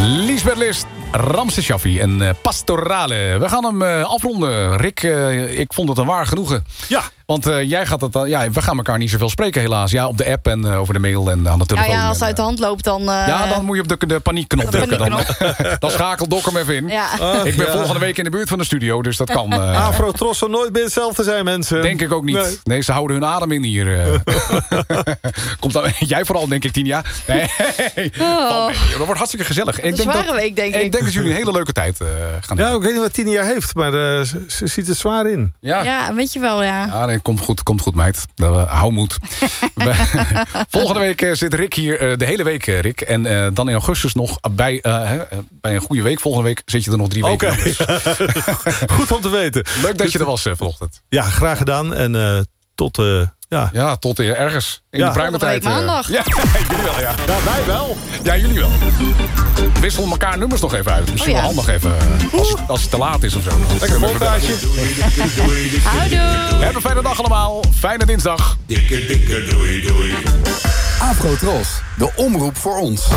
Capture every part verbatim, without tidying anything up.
Liesbeth List, Ramses Shaffi en uh, Pastorale. We gaan hem uh, afronden. Rick, uh, ik vond het een waar genoegen. Ja. Want uh, jij gaat het dan. Ja, we gaan elkaar niet zoveel spreken, helaas. Ja, op de app en uh, over de mail en aan de telefoon. Ja, ja als het en, uit de hand loopt, dan. Uh... Ja, dan moet je op de, de paniekknop drukken. Dan, dan schakel Dok hem even in. Ja. Uh, ik ben ja. volgende week in de buurt van de studio, dus dat kan. Uh, Afro-Tros zal nooit meer hetzelfde zijn, mensen. Denk ik ook niet. Nee, nee ze houden hun adem in hier. Uh. Komt dan, jij vooral, denk ik, Tinja. Nee, oh. dat wordt hartstikke gezellig. Ik een denk zware dat, week, denk ik. Ik denk dat jullie een hele leuke tijd uh, gaan doen. Ja, ik weet niet wat Tinja heeft, maar uh, ze, ze ziet er zwaar in. Ja, ja weet je wel, ja. Ja, nee, komt goed, komt goed, meid. Uh, hou moed. Volgende week uh, zit Rick hier uh, de hele week, uh, Rick. En uh, dan in augustus nog bij, uh, uh, bij een goede week. Volgende week zit je er nog drie weken. Oké. Goed om te weten. Leuk dat je er was uh, vanochtend. Ja, graag gedaan. En uh, tot... Uh, ja. ja, tot uh, ergens. In ja. de pruimentijd. Uh, maandag. Ja, jullie wel, ja. Ja, wij wel. Ja, jullie wel. Wissel elkaar nummers nog even uit. Misschien oh, ja. wel handig even. Als, als het te laat is of zo. Lekker montage. Houdoe. Hebben een fijne dag allemaal. Fijne dinsdag. Dikke, dikke doei, doei. Afro-Tros, de omroep voor ons.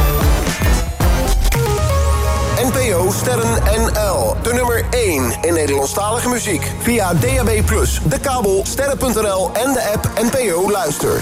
N P O Sterren N L. De nummer één in Nederlandstalige muziek. Via D A B plus, de kabel, sterren punt n l en de app N P O Luister.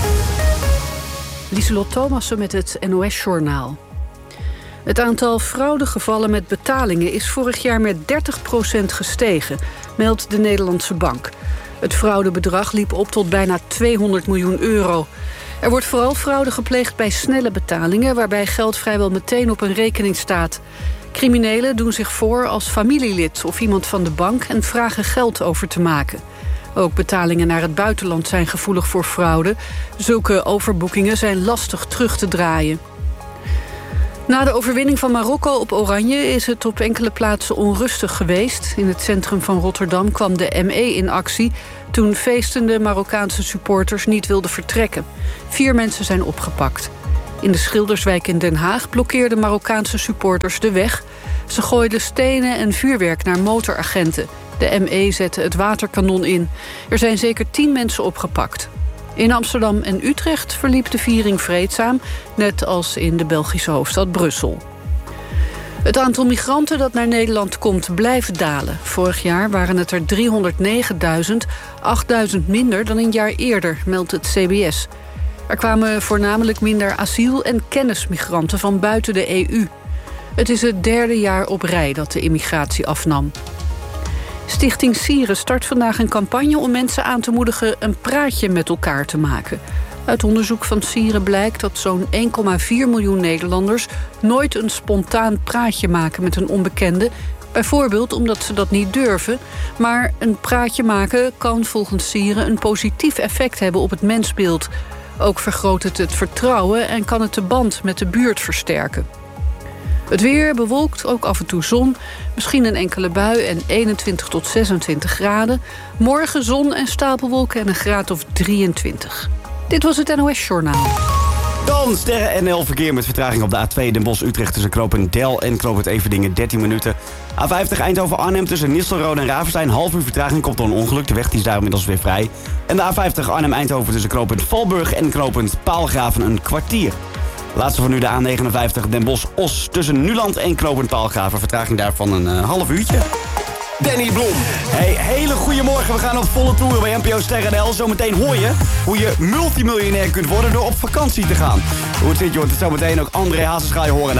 Lieselot Thomassen met het N O S-journaal. Het aantal fraudegevallen met betalingen is vorig jaar met dertig procent gestegen, meldt de Nederlandse Bank. Het fraudebedrag liep op tot bijna tweehonderd miljoen euro. Er wordt vooral fraude gepleegd bij snelle betalingen, waarbij geld vrijwel meteen op een rekening staat. Criminelen doen zich voor als familielid of iemand van de bank en vragen geld over te maken. Ook betalingen naar het buitenland zijn gevoelig voor fraude. Zulke overboekingen zijn lastig terug te draaien. Na de overwinning van Marokko op Oranje is het op enkele plaatsen onrustig geweest. In het centrum van Rotterdam kwam de M E in actie toen feestende Marokkaanse supporters niet wilden vertrekken. Vier mensen zijn opgepakt. In de Schilderswijk in Den Haag blokkeerden Marokkaanse supporters de weg. Ze gooiden stenen en vuurwerk naar motoragenten. De M E zette het waterkanon in. Er zijn zeker tien mensen opgepakt. In Amsterdam en Utrecht verliep de viering vreedzaam, net als in de Belgische hoofdstad Brussel. Het aantal migranten dat naar Nederland komt blijft dalen. Vorig jaar waren het er driehonderdnegenduizend, achtduizend minder dan een jaar eerder, meldt het C B S. Er kwamen voornamelijk minder asiel- en kennismigranten van buiten de E U. Het is het derde jaar op rij dat de immigratie afnam. Stichting Sieren start vandaag een campagne om mensen aan te moedigen een praatje met elkaar te maken. Uit onderzoek van Sieren blijkt dat zo'n één komma vier miljoen Nederlanders nooit een spontaan praatje maken met een onbekende. Bijvoorbeeld omdat ze dat niet durven. Maar een praatje maken kan volgens Sieren een positief effect hebben op het mensbeeld. Ook vergroot het het vertrouwen en kan het de band met de buurt versterken. Het weer bewolkt, ook af en toe zon. Misschien een enkele bui en eenentwintig tot zesentwintig graden. Morgen zon en stapelwolken en een graad of drieëntwintig. Dit was het N O S-journaal. Dan Sterren N L verkeer met vertraging op de A twee Den Bosch-Utrecht tussen knooppunt Del en knooppunt Everdingen dertien minuten. A vijftig Eindhoven-Arnhem tussen Nistelrode en Ravenstein half uur vertraging komt door een ongeluk. De weg die is daar inmiddels weer vrij. En de A vijftig Arnhem-Eindhoven tussen knooppunt Valburg en knooppunt Paalgraven een kwartier. Laatste van nu de A negenenvijftig Den Bosch-Os tussen Nuland en knooppunt Paalgraven. Vertraging daarvan een uh, half uurtje. Danny Blom. Hey, hele goede morgen. We gaan op volle toeren bij N P O Sterren N L. Zometeen hoor je hoe je multimiljonair kunt worden door op vakantie te gaan. Hoe het zit, joh. Zometeen ook André Hazes ga je horen.